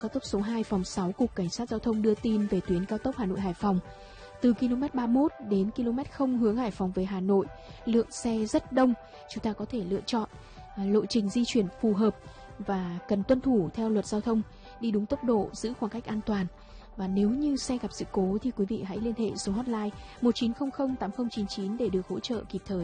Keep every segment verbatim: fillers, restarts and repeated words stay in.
Cao tốc số hai phòng sáu, Cục Cảnh sát Giao thông đưa tin về tuyến cao tốc Hà Nội - Hải Phòng. Từ ki lô mét ba mươi mốt đến ki lô mét không hướng Hải Phòng về Hà Nội, lượng xe rất đông. Chúng ta có thể lựa chọn à, lộ trình di chuyển phù hợp và cần tuân thủ theo luật giao thông, đi đúng tốc độ, giữ khoảng cách an toàn. Và nếu như xe gặp sự cố thì quý vị hãy liên hệ số hotline một chín không không tám không chín chín để được hỗ trợ kịp thời.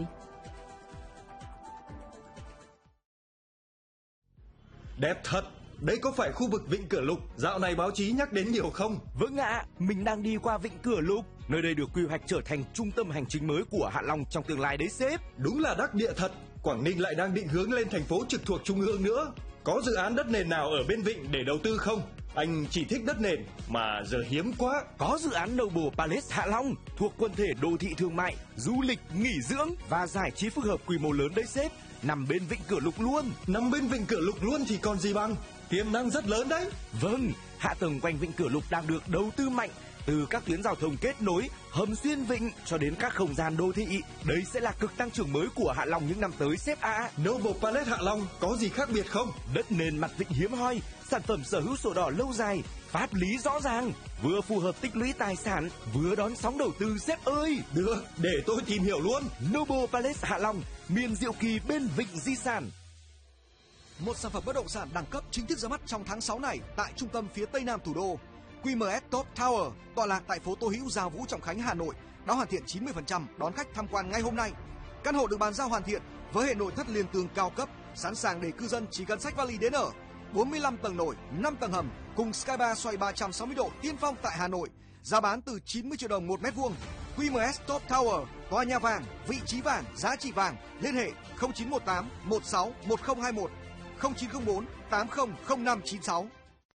Đẹp thật! Đây có phải khu vực Vịnh Cửa Lục dạo này báo chí nhắc đến nhiều không? Vâng ạ, mình đang đi qua Vịnh Cửa Lục. Nơi đây được quy hoạch trở thành trung tâm hành chính mới của Hạ Long trong tương lai đấy sếp. Đúng là đắc địa thật. Quảng Ninh lại đang định hướng lên thành phố trực thuộc trung ương nữa. Có dự án đất nền nào ở bên Vịnh để đầu tư không? Anh chỉ thích đất nền mà giờ hiếm quá. Có dự án Noble Palace Hạ Long thuộc quần thể đô thị thương mại, du lịch, nghỉ dưỡng và giải trí phức hợp quy mô lớn đấy sếp. Nằm bên Vịnh Cửa Lục luôn. Nằm bên Vịnh Cửa Lục luôn thì còn gì bằng. Tiềm năng rất lớn đấy. Vâng, hạ tầng quanh Vịnh Cửa Lục đang được đầu tư mạnh, từ các tuyến giao thông kết nối, hầm xuyên vịnh cho đến các không gian đô thị. Đây sẽ là cực tăng trưởng mới của Hạ Long những năm tới sếp ạ. À. Noble Palace Hạ Long có gì khác biệt không? Đất nền mặt vịnh hiếm hoi, sản phẩm sở hữu sổ đỏ lâu dài, pháp lý rõ ràng, vừa phù hợp tích lũy tài sản, vừa đón sóng đầu tư sếp ơi. Được, để tôi tìm hiểu luôn. Noble Palace Hạ Long, miền diệu kỳ bên vịnh di sản. Một sản phẩm bất động sản đẳng cấp chính thức ra mắt trong tháng sáu này tại trung tâm phía tây nam thủ đô. quy em ét Top Tower tọa lạc tại phố Tô Hữu, Gia Vũ, Trọng Khánh, Hà Nội đã hoàn thiện chín mươi phần trăm, đón khách tham quan ngay hôm nay. Căn hộ được bàn giao hoàn thiện với hệ nội thất liền tường cao cấp, sẵn sàng để cư dân chỉ cần xách vali đến ở. bốn mươi lăm tầng nổi, năm tầng hầm cùng sky bar xoay ba trăm sáu mươi độ tiên phong tại Hà Nội. Giá bán từ chín mươi triệu đồng một mét vuông. quy em ét Top Tower, tòa nhà vàng, vị trí vàng, giá trị vàng. Liên hệ không chín một tám một sáu một không hai một, không chín không bốn tám không không năm chín sáu.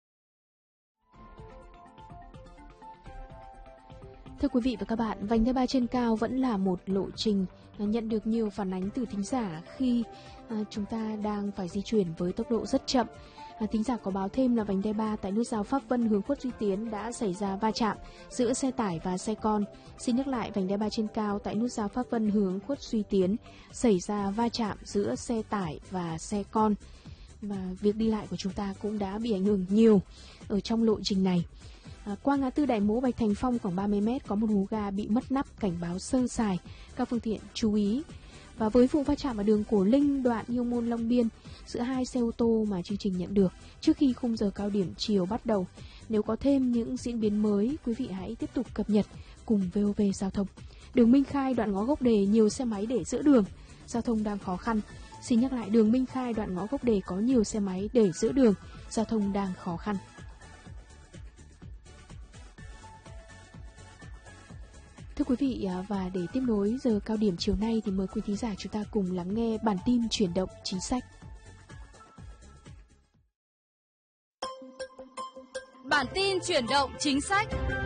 Thưa quý vị và các bạn, vành đai ba trên cao vẫn là một lộ trình nhận được nhiều phản ánh từ thính giả khi à, chúng ta đang phải di chuyển với tốc độ rất chậm. À, thính giả có báo thêm là vành đai ba tại nút giao Pháp Vân hướng Khuất Duy Tiến đã xảy ra va chạm giữa xe tải và xe con. Xin nhắc lại, vành đai ba trên cao tại nút giao Pháp Vân hướng Khuất Duy Tiến xảy ra va chạm giữa xe tải và xe con. Và việc đi lại của chúng ta cũng đã bị ảnh hưởng nhiều ở trong lộ trình này. À, qua ngã tư Đại Mỗ Bạch Thành Phong khoảng ba mươi mét có một hố ga bị mất nắp, cảnh báo sơ sài, các phương tiện chú ý. Và với vụ va chạm ở đường Cổ Linh đoạn Yêu Môn Long Biên giữa hai xe ô tô mà chương trình nhận được trước khi khung giờ cao điểm chiều bắt đầu, nếu có thêm những diễn biến mới, quý vị hãy tiếp tục cập nhật cùng vê o vê Giao thông. Đường Minh Khai đoạn ngõ Gốc Đề nhiều xe máy để giữa đường, giao thông đang khó khăn. Xin nhắc lại, đường Minh Khai đoạn ngõ Gốc Đề có nhiều xe máy để giữa đường, giao thông đang khó khăn. Thưa quý vị, và để tiếp nối giờ cao điểm chiều nay thì mời quý thính giả chúng ta cùng lắng nghe bản tin chuyển động chính sách. Bản tin chuyển động chính sách.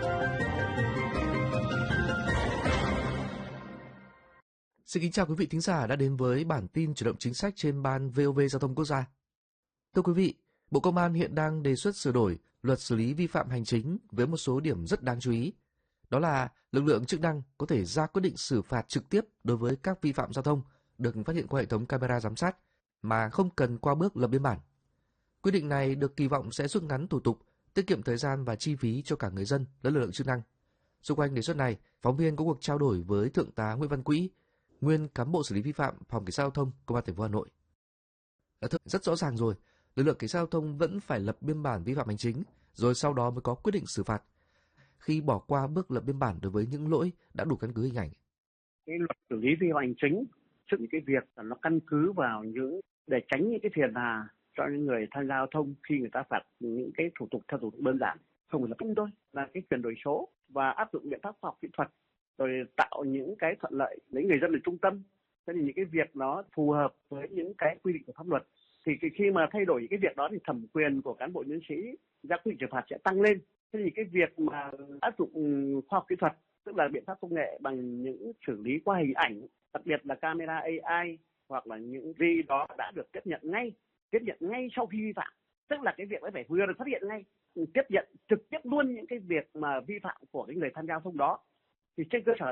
Xin kính chào quý vị thính giả đã đến với bản tin chuyển động chính sách trên ban vê o vê Giao thông Quốc gia. Thưa quý vị, Bộ Công an hiện đang đề xuất sửa đổi luật xử lý vi phạm hành chính với một số điểm rất đáng chú ý. Đó là lực lượng chức năng có thể ra quyết định xử phạt trực tiếp đối với các vi phạm giao thông được phát hiện qua hệ thống camera giám sát mà không cần qua bước lập biên bản. Quyết định này được kỳ vọng sẽ rút ngắn thủ tục, tiết kiệm thời gian và chi phí cho cả người dân lẫn lực lượng chức năng. Xung quanh đề xuất này, phóng viên có cuộc trao đổi với Thượng tá Nguyễn Văn Quỹ, nguyên cán bộ xử lý vi phạm Phòng Cảnh sát Giao thông Công an thành phố Hà Nội. Rất rõ ràng rồi, lực lượng cảnh sát giao thông vẫn phải lập biên bản vi phạm hành chính, rồi sau đó mới có quyết định xử phạt, khi bỏ qua bước lập biên bản đối với những lỗi đã đủ căn cứ hình ảnh. Cái luật xử lý vi phạm hành chính, trước những cái việc là nó căn cứ vào những để tránh những cái phiền hà cho những người tham gia giao thông khi người ta phạt những cái thủ tục theo thủ tục đơn giản, không phải là không thôi, là cái chuyển đổi số và áp dụng biện pháp khoa học kỹ thuật, rồi tạo những cái thuận lợi lấy người dân là trung tâm. Thế thì những cái việc nó phù hợp với những cái quy định của pháp luật, thì khi mà thay đổi những cái việc đó thì thẩm quyền của cán bộ nhân sĩ ra quyết định xử phạt sẽ tăng lên. Thế thì cái việc mà áp dụng khoa học kỹ thuật, tức là biện pháp công nghệ bằng những xử lý qua hình ảnh, đặc biệt là camera a i hoặc là những gì đó đã được tiếp nhận ngay, tiếp nhận ngay sau khi vi phạm. Tức là cái việc ấy phải vừa được phát hiện ngay, tiếp nhận trực tiếp luôn những cái việc mà vi phạm của cái người tham gia giao thông đó. Thì trên cơ sở